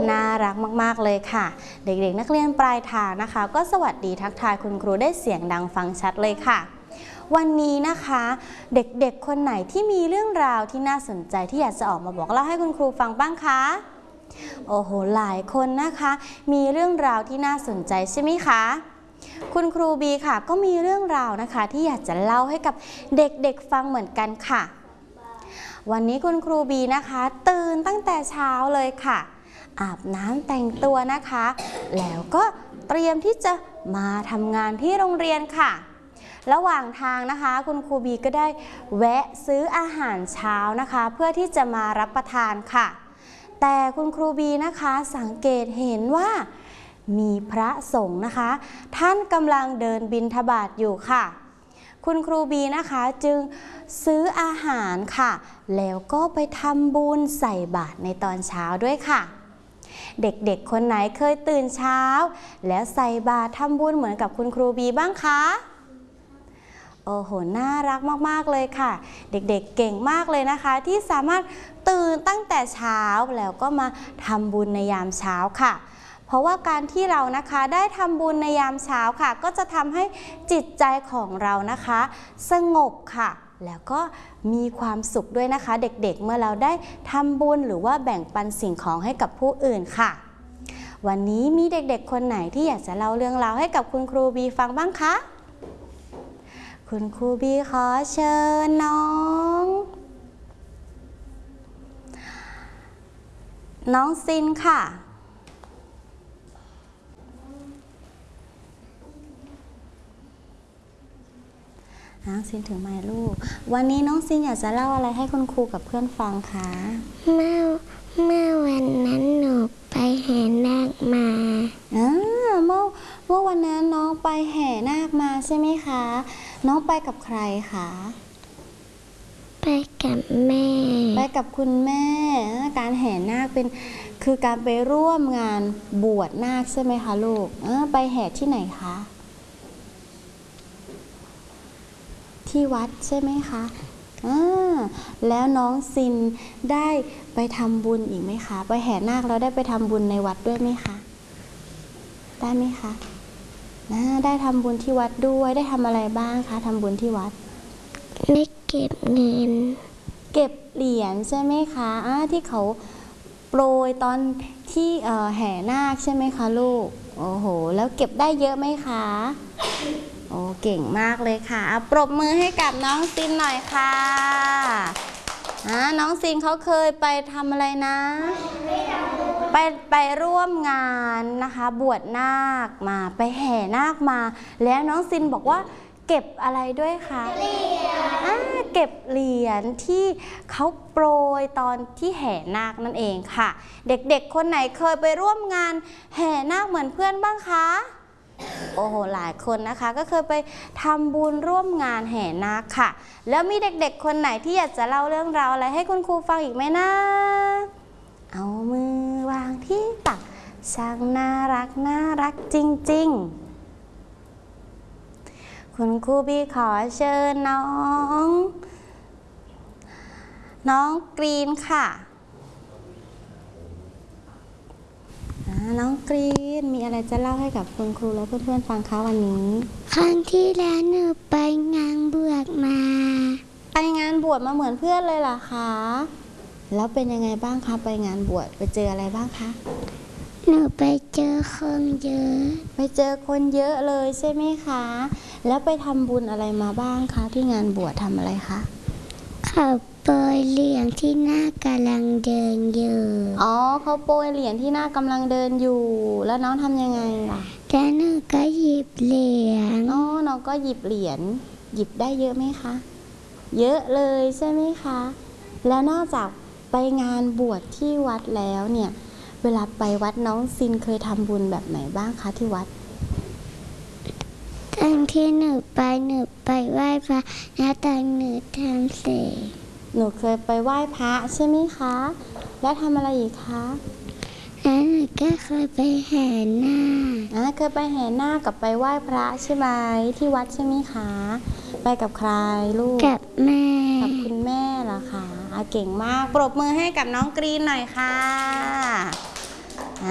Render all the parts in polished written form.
น่ารักมากๆเลยค่ะเด็กๆนักเรียนปลายทางนะคะก็สวัสดีทักทายคุณครูได้เสียงดังฟังชัดเลยค่ะวันนี้นะคะเด็กๆคนไหนที่มีเรื่องราวที่น่าสนใจที่อยากจะออกมาบอกเล่าให้คุณครูฟังบ้างคะโอ้โหหลายคนนะคะมีเรื่องราวที่น่าสนใจใช่ไหมคะคุณครูบีค่ะก็มีเรื่องราวนะคะที่อยากจะเล่าให้กับเด็กๆฟังเหมือนกันค่ะวันนี้คุณครูบีนะคะตื่นตั้งแต่เช้าเลยค่ะอาบน้ำแต่งตัวนะคะแล้วก็เตรียมที่จะมาทำงานที่โรงเรียนค่ะระหว่างทางนะคะคุณครูบีก็ได้แวะซื้ออาหารเช้านะคะเพื่อที่จะมารับประทานค่ะแต่คุณครูบีนะคะสังเกตเห็นว่ามีพระสงฆ์นะคะท่านกำลังเดินบิณฑบาตอยู่ค่ะคุณครูบีนะคะจึงซื้ออาหารค่ะแล้วก็ไปทำบุญใส่บาตรในตอนเช้าด้วยค่ะเด็กๆคนไหนเคยตื่นเช้าแล้วใส่บาตรทำบุญเหมือนกับคุณครูบีบ้างคะโอ้โหน่ารักมากๆเลยค่ะเด็กๆเก่งมากเลยนะคะที่สามารถตื่นตั้งแต่เช้าแล้วก็มาทำบุญในยามเช้าค่ะเพราะว่าการที่เรานะคะได้ทำบุญในยามเช้าค่ะก็จะทำให้จิตใจของเรานะคะสงบค่ะแล้วก็มีความสุขด้วยนะคะเด็กๆเมื่อเราได้ทำบุญหรือว่าแบ่งปันสิ่งของให้กับผู้อื่นค่ะวันนี้มีเด็กๆคนไหนที่อยากจะเล่าเรื่องราวให้กับคุณครูบีฟังบ้างคะคุณครูบีขอเชิญน้องซินค่ะน้องซินถึงไมค์ลูกวันนี้น้องซินอยากจะเล่าอะไรให้คุณครูกับเพื่อนฟังคะเมื่อวันนั้นหนูไปแห่นาคมาเมื่อวันนั้นน้องไปแห่นาคมาใช่ไหมคะน้องไปกับใครคะไปกับแม่ไปกับคุณแม่การแห่นาคคือการไปร่วมงานบวชนาคใช่ไหมคะลูกไปแห่ที่ไหนคะที่วัดใช่ไหมคะแล้วน้องซินได้ไปทำบุญอีกไหมคะไปแห่นาคแล้วได้ไปทำบุญในวัดด้วยไหมคะได้ไหมคะได้ทำบุญที่วัดด้วยได้ทำอะไรบ้างคะทำบุญที่วัดได้เก็บเงินเก็บเหรียญใช่ไหมคะที่เขาโปรยตอนที่แห่นาคใช่ไหมคะลูกโอ้โหแล้วเก็บได้เยอะไหมคะโอ้เก่งมากเลยค่ะปรบมือให้กับน้องซินหน่อยค่ะน้องซินเขาเคยไปทำอะไรนะไปร่วมงานนะคะบวชนาคมาไปแห่นาคมาแล้วน้องซินบอกว่าเก็บอะไรด้วยคะเก็บเหรียญที่เขาโปรยตอนที่แห่นาคนั่นเองค่ะเด็กๆคนไหนเคยไปร่วมงานแห่นาคเหมือนเพื่อนบ้างคะโอ้โหหลายคนนะคะก็เคยไปทำบุญร่วมงานแห่นาคค่ะแล้วมีเด็กๆคนไหนที่อยากจะเล่าเรื่องราวอะไรให้คุณครูฟังอีกไหมนะเอามือวางที่ตักช่างน่ารักจริงๆคุณครูบีขอเชิญน้องกรีนค่ะน้องกรีนมีอะไรจะเล่าให้กับคุณครูและเพื่อนๆฟังคะวันนี้ครั้งที่แล้วหนูไปงานบวชมาไปงานบวชมาเหมือนเพื่อนเลยเหรอคะแล้วเป็นยังไงบ้างคะไปงานบวชไปเจออะไรบ้างคะหนูไปเจอคนเยอะไปเจอคนเยอะเลยใช่ไหมคะแล้วไปทำบุญอะไรมาบ้างคะที่งานบวชทำอะไรคะเขาโปรยเหรียญที่หน้ากำลังเดินอยู่เขาโปรยเหรียญที่หน้ากำลังเดินอยู่แล้วน้องทำยังไงล่ะแล้วหนูก็หยิบเหรียญน้องก็หยิบเหรียญหยิบได้เยอะไหมคะเยอะเลยใช่ไหมคะแล้วนอกจากไปงานบวชที่วัดแล้วเนี่ยเวลาไปวัดน้องซินเคยทำบุญแบบไหนบ้างคะที่วัดตอนที่หนูไปไหว้พระแล้วตอนหนูทำเสร็จหนูเคยไปไหว้พระใช่ไหมคะแล้วทำอะไรอีกคะแล้วหนูก็เคยไปแห่นาคเคยไปแห่นาคกับไปไหว้พระใช่ไหมที่วัดใช่ไหมคะไปกับใครลูกกับแม่กับคุณแม่เหรอคะเก่งมากปรบมือให้กับน้องกรีนหน่อยค่ะ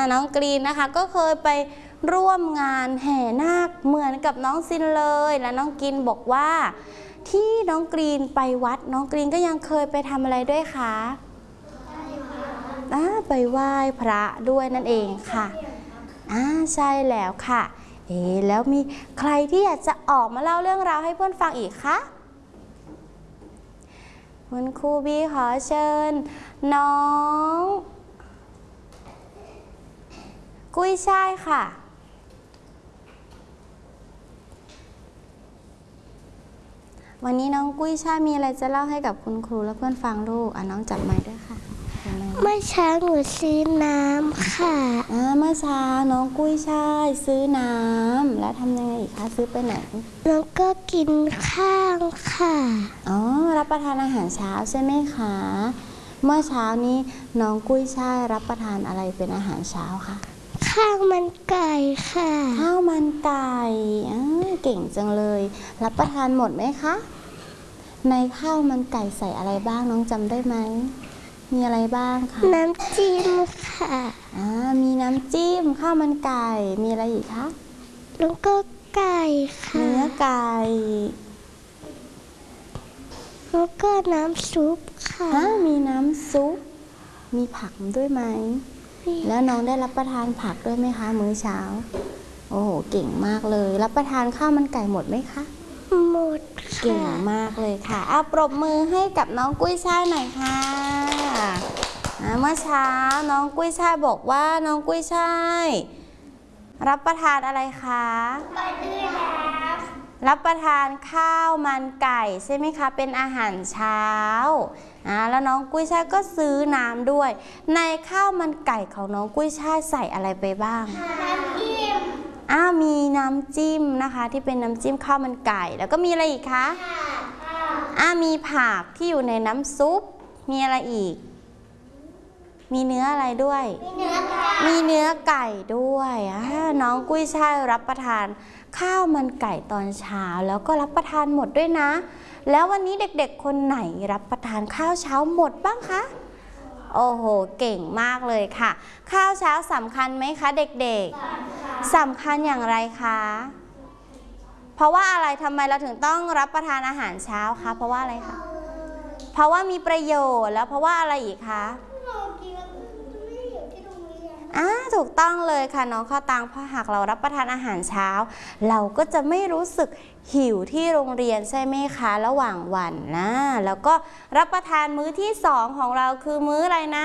น้องกรีนนะคะก็เคยไปร่วมงานแห่นาคเหมือนกับน้องซินเลยและน้องกรีนบอกว่าที่น้องกรีนไปวัดน้องกรีนก็ยังเคยไปทำอะไรด้วยคะไปไหว้พระด้วยนั่นเองค่ะใช่แล้วค่ะแล้วมีใครที่อยากจะออกมาเล่าเรื่องราวให้เพื่อนฟังอีกคะคุณครูบีขอเชิญน้องกุ้ยช่ายค่ะวันนี้น้องกุ้ยช่ายมีอะไรจะเล่าให้กับคุณครูและเพื่อนฟังลูกน้องจับไมค์ด้วยค่ะเมื่อเช้าหนูซื้อน้ำค่ะเมื่อเช้าน้องกุ้ยช่ายซื้อน้ำแล้วทำยังไงอีกคะซื้อไปไหนแล้วก็กินข้าวค่ะรับประทานอาหารเช้าใช่ไหมคะเมื่อเช้านี้น้องกุ้ยช่ายรับประทานอะไรเป็นอาหารเช้าคะข้าวมันไก่ค่ะข้าวมันไก่เก่งจังเลยรับประทานหมดไหมคะในข้าวมันไก่ใส่อะไรบ้างน้องจำได้ไหมมีอะไรบ้างคะน้ำจิ้มค่ะมีน้ำจิ้มข้าวมันไก่มีอะไรอีกคะแล้วก็ไก่ค่ะเนื้อไก่แล้วก็น้ำซุปค่ะมีน้ำซุปมีผักด้วยไหมแล้วน้องได้รับประทานผักด้วยไหมคะมื้อเช้าโอ้โหเก่งมากเลยรับประทานข้าวมันไก่หมดไหมคะหมดค่ะเก่งมากเลยค่ะปรบมือให้กับน้องกุ้ยช่ายหน่อยค่ะเมื่อเช้าน้องกุ้ยช่ายบอกว่าน้องกุ้ยช่ายรับประทานอะไรคะรับประทานข้าวมันไก่ใช่ไหมคะเป็นอาหารเช้าแล้วน้องกุ้ยช่ายก็ซื้อน้ำด้วยในข้าวมันไก่ของน้องกุ้ยช่ายใส่อะไรไปบ้างน้ำจิ้มมีน้ำจิ้มนะคะที่เป็นน้ำจิ้มข้าวมันไก่แล้วก็มีอะไรอีกคะมีผักที่อยู่ในน้ำซุปมีอะไรอีกมีเนื้ออะไรด้วยมีเนื้อไก่ด้วยน้องกุ้ยช่ายรับประทานข้าวมันไก่ตอนเช้าแล้วก็รับประทานหมดด้วยนะแล้ววันนี้เด็กๆคนไหนรับประทานข้าวเช้าหมดบ้างคะโอ้โหเก่งมากเลยค่ะข้าวเช้าสำคัญไหมคะเด็กๆสำคัญอย่างไรคะเพราะว่าอะไรทำไมเราถึงต้องรับประทานอาหารเช้าคะเพราะว่าอะไรคะเพราะว่ามีประโยชน์แล้วเพราะว่าอะไรอีกคะถูกต้องเลยค่ะน้องข้าวตังเพราะหากเรารับประทานอาหารเช้าเราก็จะไม่รู้สึกหิวที่โรงเรียนใช่ไหมคะระหว่างวันนะแล้วก็รับประทานมื้อที่2ของเราคือมื้ออะไรนะ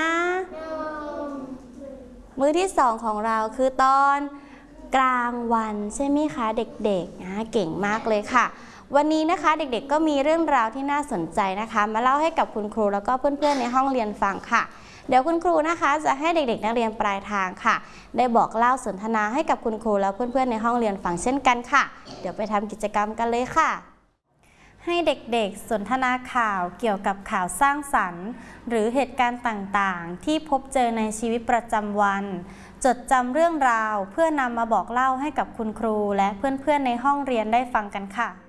มื้อที่2ของเราคือตอนกลางวันใช่ไหมคะเด็กๆเก่งมากเลยค่ะวันนี้นะคะเด็กๆก็มีเรื่องราวที่น่าสนใจนะคะมาเล่าให้กับคุณครูแล้วก็เพื่อนๆในห้องเรียนฟังค่ะเดี๋ยวคุณครูนะคะจะให้เด็กๆนักเรียนปลายทางค่ะได้บอกเล่าสนทนาให้กับคุณครูแล้วเพื่อนๆในห้องเรียนฟังเช่นกันค่ะเดี๋ยวไปทำกิจกรรมกันเลยค่ะให้เด็กๆสนทนาข่าวเกี่ยวกับข่าวสร้างสรรค์หรือเหตุการณ์ต่างๆที่พบเจอในชีวิตประจำวันจดจำเรื่องราวเพื่อนำมาบอกเล่าให้กับคุณครูและเพื่อนๆในห้องเรียนได้ฟังกันค่ะ